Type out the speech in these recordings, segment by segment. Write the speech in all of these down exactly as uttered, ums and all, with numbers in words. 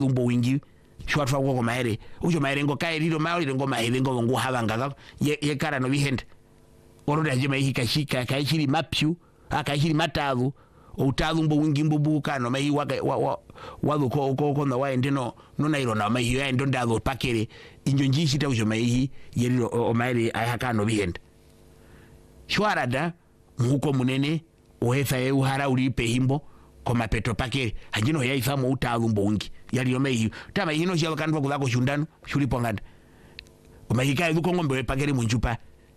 umbo wingi shwa twa ko mahere ujo mahere ngo kai riro maori ngo mahere ngo ngo havanga ye, ye kara no bihende oro da jema hika shika kai shiri mapyu aka shiri matavu utavu mbo wingi mbo kano mai waka wa wa wa ko ko ko na waende no no nairo na mai ya ndo ndazo pakere injo njishi ta ujo mai yeriro o mahere aka no bihende shwarada muko munene ohefa ye uhara ulipe himbo kwa mapeto pakere hajino ya ifamo utavu mbo wingi yali yome hiyo tama hino shia wakanwa kuzako shundano shuli ponganda umahika yu kongombe pakere munjupa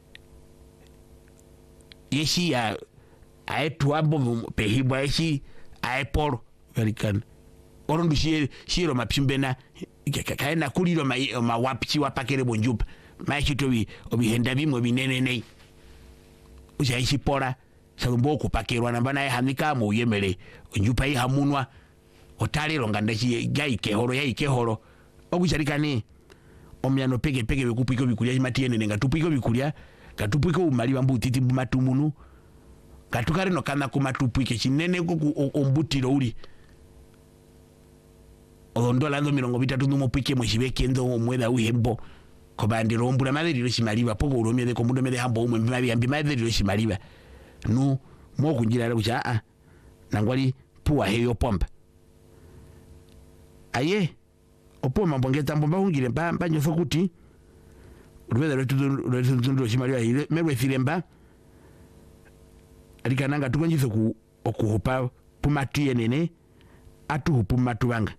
yeshi ya ae tuwabo pehibwa yeshi ae poro yalikana orondu shie shiro mapimbena kaena kuliro ma, ma wapichi wapakere munjupa maishito bi obihenda bimwe binene nei uja ishi pora salumbo kupakerwa nambana ya hamika mu yemele njupa hii hamunwa otali longandashi gai kehoro yai kehoro ogucharikani omyano pege pege bekupiko bikulia matiene nenga tupiko bikulia katupiko umali wambutiti matumunu katukare no kana kumatupike chinene ko ombutiro uli ondolando mirongo bitatu numo pike mwishibeke ndo omweda uhembo ko bandiro ombula madero shimaliba poko uromye de komundo mede hambo umwe mabi ambi madero shimaliba no mo kunjira la kucha a nangwali puwa heyo pompa aye opoma mbongeta mbomba ungire mba mba nyoso kuti rubeda retu retu ndo shimaliba ile mewe filemba alikananga tukonjise ku okuhupa pumatie nene atuhupu matubanga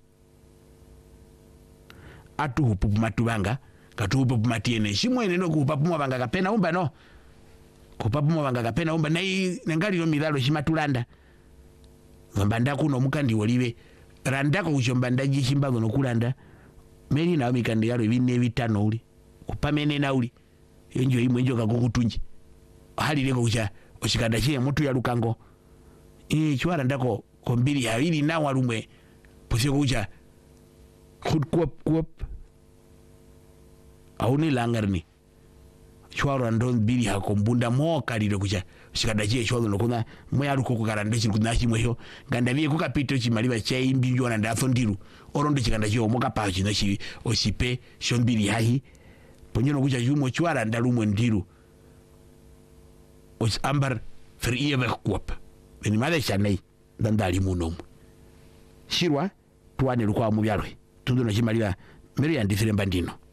atuhupu matubanga katuhupu pumatie nene shimwene no kuhupa pumabanga kapena umba no kuhupa pumabanga kapena umba nai nangali no midalo shimatulanda mbanda kuno mukandi woliwe randako kuchombanda jishimba no kulanda meri na mikandi yalo bine bitano uli kupamene na uli yenjo imwe njo kakukutunji hali leko kucha oshikanda chie mutu ya lukango eh chwara ndako kombili ya ili na walumwe posio kucha khud kwap kwap auni langarni chwara ndon bili ha kombunda mo kaliro kucha oshikanda chie chwara no kuna moya luko kukarande chi kuna chimwe yo nganda biye kukapito chimaliba cha imbi njo na ndafo ndiru orondo chikanda chio moka pa chino chi oshipe shombili hahi ponyono kucha yumo chwara ndalumwe ndiru os ambar fer ie weg koop beni made chanei dan dali munom shirwa tuane lukwa mu byarwe tundu no chimalira meri yandifire mbandino